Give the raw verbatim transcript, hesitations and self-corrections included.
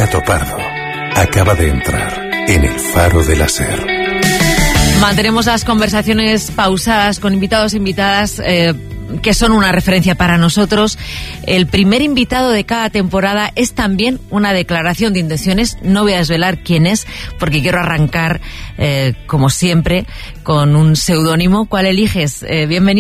Pato Pardo acaba de entrar en el Faro de la Ser. Mantenemos las conversaciones pausadas con invitados e invitadas eh, que son una referencia para nosotros. El primer invitado de cada temporada es también una declaración de intenciones. No voy a desvelar quién es, porque quiero arrancar, eh, como siempre, con un seudónimo. ¿Cuál eliges? Eh, bienvenido.